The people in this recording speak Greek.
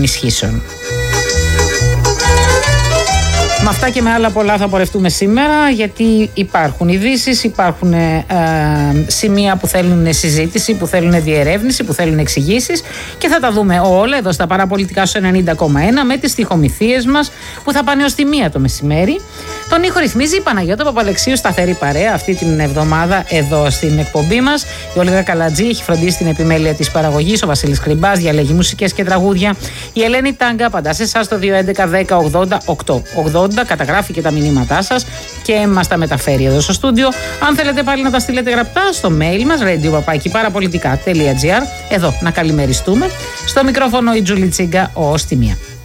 ισχύσεων. Με αυτά και με άλλα πολλά θα πορευτούμε σήμερα, γιατί υπάρχουν ειδήσεις, υπάρχουν σημεία που θέλουν συζήτηση, που θέλουν διερεύνηση, που θέλουν εξηγήσεις, και θα τα δούμε όλα εδώ στα Παραπολιτικά στο 90,1 με τις στιχομυθίες μας που θα πάνε ως τη 1 το μεσημέρι. Τον ήχο ρυθμίζει η Παναγιώτα Παπαλεξίου, σταθερή παρέα αυτή την εβδομάδα εδώ στην εκπομπή μας. Η Όλγα Καλατζή έχει φροντίσει την επιμέλεια της παραγωγής. Ο Βασίλης Κρυμπάς διαλέγει μουσικές και τραγούδια. Η Ελένη Τάγκα απαντά σε εσάς το 211-10-80-880. Καταγράφει και τα μηνύματά σας και μας τα μεταφέρει εδώ στο στούντιο. Αν θέλετε πάλι να τα στείλετε γραπτά, στο mail μας radio@parapolitica.gr. Εδώ να καλημεριστούμε. Στο μικρόφωνο η Τζούλη Τσίγκα ως τη 1.